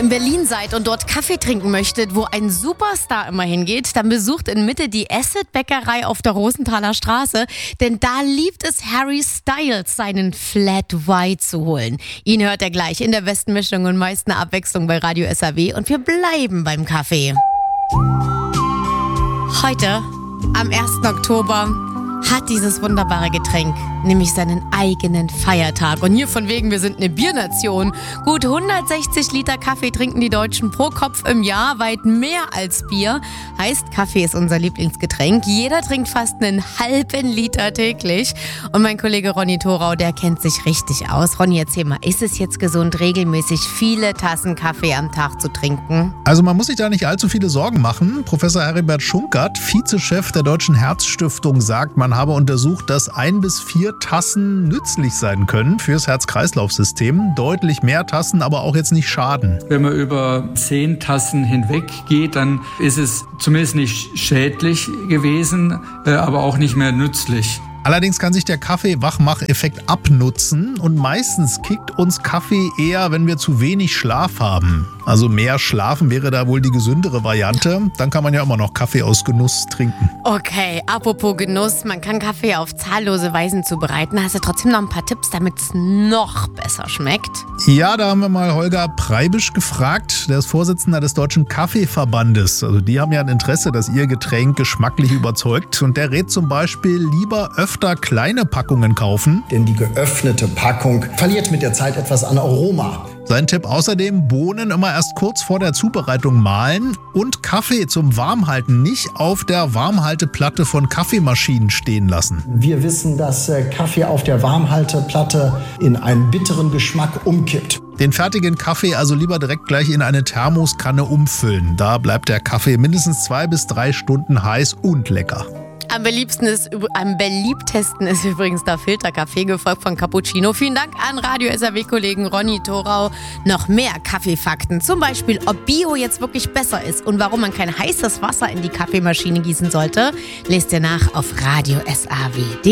in Berlin seid und dort Kaffee trinken möchtet, wo ein Superstar immer hingeht, dann besucht in Mitte die Acid-Bäckerei auf der Rosenthaler Straße, denn da liebt es Harry Styles, seinen Flat White zu holen. Ihn hört er gleich in der besten Mischung und meisten Abwechslung bei Radio SAW und wir bleiben beim Kaffee. Heute, am 1. Oktober, hat dieses wunderbare Getränk nämlich seinen eigenen Feiertag. Und hier von wegen, wir sind eine Biernation. Gut 160 Liter Kaffee trinken die Deutschen pro Kopf im Jahr, weit mehr als Bier. Heißt, Kaffee ist unser Lieblingsgetränk. Jeder trinkt fast einen halben Liter täglich. Und mein Kollege Ronny Thorau, der kennt sich richtig aus. Ronny, erzähl mal, ist es jetzt gesund, regelmäßig viele Tassen Kaffee am Tag zu trinken? Also man muss sich da nicht allzu viele Sorgen machen. Professor Heribert Schunkert, Vizechef der Deutschen Herzstiftung, sagt, man habe untersucht, dass 1 bis 4 Tassen nützlich sein können fürs Herz-Kreislauf-System. Deutlich mehr Tassen, aber auch jetzt nicht schaden. Wenn man über 10 Tassen hinweg geht, dann ist es zumindest nicht schädlich gewesen, aber auch nicht mehr nützlich. Allerdings kann sich der Kaffee-Wachmach-Effekt abnutzen und meistens kickt uns Kaffee eher, wenn wir zu wenig Schlaf haben. Also mehr schlafen wäre da wohl die gesündere Variante. Dann kann man ja immer noch Kaffee aus Genuss trinken. Okay, apropos Genuss, man kann Kaffee auf zahllose Weisen zubereiten. Hast du trotzdem noch ein paar Tipps, damit es noch besser schmeckt? Ja, da haben wir mal Holger Preibisch gefragt. Der ist Vorsitzender des Deutschen Kaffeeverbandes. Also die haben ja ein Interesse, dass ihr Getränk geschmacklich überzeugt. Und der rät zum Beispiel lieber öfter kleine Packungen kaufen. Denn die geöffnete Packung verliert mit der Zeit etwas an Aroma. Sein Tipp außerdem, Bohnen immer erst kurz vor der Zubereitung mahlen und Kaffee zum Warmhalten nicht auf der Warmhalteplatte von Kaffeemaschinen stehen lassen. Wir wissen, dass Kaffee auf der Warmhalteplatte in einen bitteren Geschmack umkippt. Den fertigen Kaffee also lieber direkt gleich in eine Thermoskanne umfüllen. Da bleibt der Kaffee mindestens 2 bis 3 Stunden heiß und lecker. Am beliebtesten ist übrigens der Filterkaffee, gefolgt von Cappuccino. Vielen Dank an Radio SAW-Kollegen Ronny Thorau. Noch mehr Kaffeefakten, zum Beispiel, ob Bio jetzt wirklich besser ist und warum man kein heißes Wasser in die Kaffeemaschine gießen sollte, lest ihr nach auf radiosaw.de.